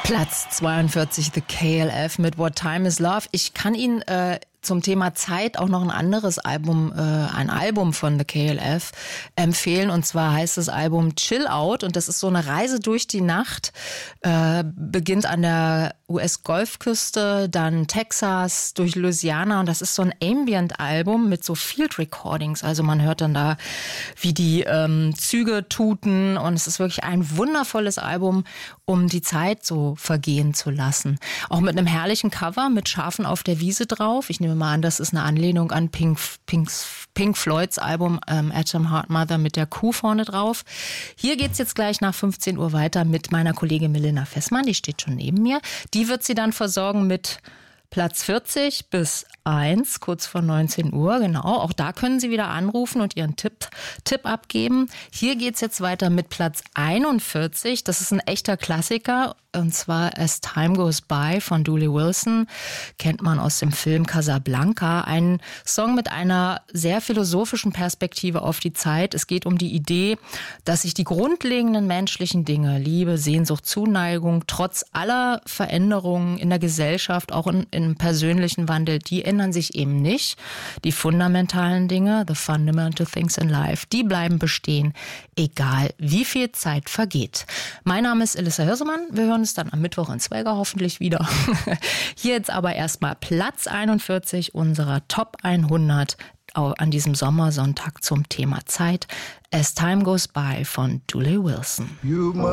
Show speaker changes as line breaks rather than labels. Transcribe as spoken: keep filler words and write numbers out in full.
Platz zweiundvierzig, The K L F mit What Time Is Love. Ich kann Ihnen äh, zum Thema Zeit auch noch ein anderes Album, äh, ein Album von The K L F empfehlen. Und zwar heißt das Album Chill Out. Und das ist so eine Reise durch die Nacht. Äh, beginnt an der U S-Golfküste, dann Texas, durch Louisiana. Und das ist so ein Ambient-Album mit so Field Recordings. Also man hört dann da, wie die ähm, Züge tuten. Und es ist wirklich ein wundervolles Album, um die Zeit so vergehen zu lassen. Auch mit einem herrlichen Cover mit Schafen auf der Wiese drauf. Ich nehme mal an, das ist eine Anlehnung an Pink, Pinks, Pink Floyds Album ähm, Atom Heart Mother mit der Kuh vorne drauf. Hier geht's jetzt gleich nach fünfzehn Uhr weiter mit meiner Kollegin Melina Fessmann, die steht schon neben mir. Die wird sie dann versorgen mit Platz vierzig bis eins, kurz vor neunzehn Uhr, genau. Auch da können Sie wieder anrufen und Ihren Tipp, Tipp abgeben. Hier geht's jetzt weiter mit Platz einundvierzig. Das ist ein echter Klassiker, und zwar As Time Goes By von Dooley Wilson. Kennt man aus dem Film Casablanca. Ein Song mit einer sehr philosophischen Perspektive auf die Zeit. Es geht um die Idee, dass sich die grundlegenden menschlichen Dinge, Liebe, Sehnsucht, Zuneigung, trotz aller Veränderungen in der Gesellschaft, auch in, im persönlichen Wandel, die ändern sich eben nicht. Die fundamentalen Dinge, the fundamental things in life, die bleiben bestehen, egal wie viel Zeit vergeht. Mein Name ist Elissa Hirsemann. Wir hören uns dann am Mittwoch in Zweiger hoffentlich wieder. Hier jetzt aber erstmal Platz einundvierzig unserer Top hundert an diesem Sommersonntag zum Thema Zeit. As Time Goes By von Dooley Wilson.